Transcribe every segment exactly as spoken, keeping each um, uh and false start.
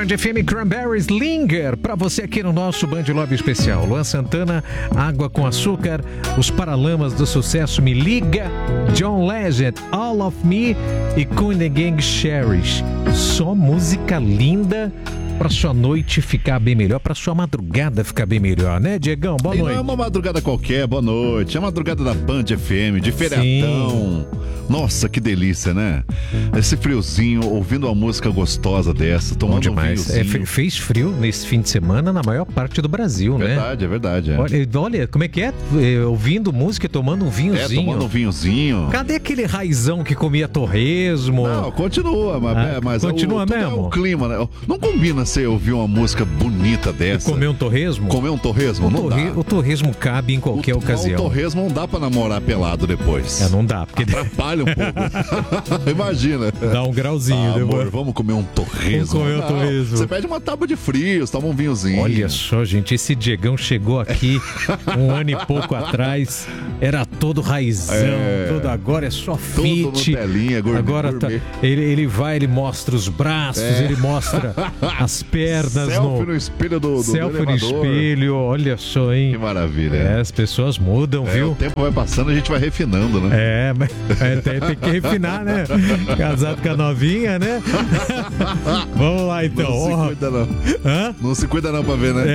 F M Cranberries Linger, pra você aqui no nosso Band Love Especial. Luan Santana, Água com Açúcar, os Paralamas do Sucesso, Me Liga, John Legend, All of Me e Kool and the Gang, Cherish. Só música linda pra sua noite ficar bem melhor, pra sua madrugada ficar bem melhor, né, Diegão? Boa noite. Não é uma madrugada qualquer, boa noite. É a madrugada da Band F M, de feriadão. Sim. Nossa, que delícia, né? Esse friozinho, ouvindo uma música gostosa dessa, tomando Bom demais. um vinhozinho. É, fez frio nesse fim de semana na maior parte do Brasil, verdade, né? Verdade, é verdade. É. Olha, olha, como é que é? é? Ouvindo música e tomando um vinhozinho. É, tomando um vinhozinho. Cadê aquele raizão que comia torresmo? Não, continua, mas, ah, é, mas continua o, mesmo? É o clima, né? Não combina você ouvir uma música bonita dessa. E comer um torresmo? Comer um torresmo? O, não torre... dá. o torresmo cabe em qualquer o, ocasião. O torresmo não dá pra namorar pelado depois. É, não dá. Porque... atrapalha um pouco. Imagina. Dá um grauzinho. Ah, amor, depois. vamos comer um torresmo. Vamos comer um torresmo. Você pede uma tábua de frios, toma um vinhozinho. Olha só, gente, esse Diegão chegou aqui um ano e pouco atrás, era todo raizão, é... todo agora é só fit. Todo Nutelinha, gourmet, agora tá, ele, ele vai, ele mostra os braços, é. ele mostra as pernas. Selfie no, no espelho do, do Selfie do no espelho, olha só, hein? Que maravilha. É, as pessoas mudam, é, viu? O tempo vai passando, a gente vai refinando, né? É, mas é, tem, tem que refinar, né? Casado com a novinha, né? Vamos lá, então. Não se oh. cuida não. Hã? Não se cuida não pra ver, né?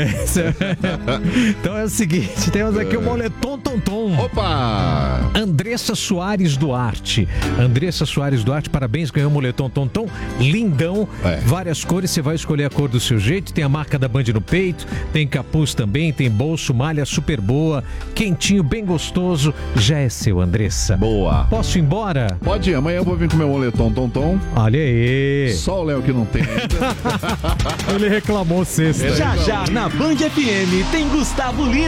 É, então é o seguinte, temos aqui o Moletom Tom Tom. Opa! Andressa Soares Duarte. Andressa Soares Duarte, parabéns, ganhou o Moletom Tom Tom. Lindão, é. várias cores, você vai escolher a cor do seu jeito. Tem a marca da Band no peito, tem capuz também, tem bolso, malha super boa, quentinho, bem gostoso. Já é seu, Andressa. Boa. Posso ir embora? Pode ir, amanhã eu vou vir com meu moletom Tom Tom. Olha aí. Só o Léo que não tem ainda. Ele reclamou sexta. Já já na Band F M tem Gustavo Lima.